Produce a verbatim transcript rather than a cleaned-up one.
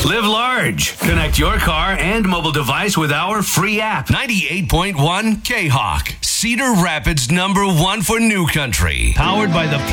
Live large. Connect your car and mobile device with our free app. ninety-eight point one K-Hawk. Cedar Rapids number one for New Country. Powered by the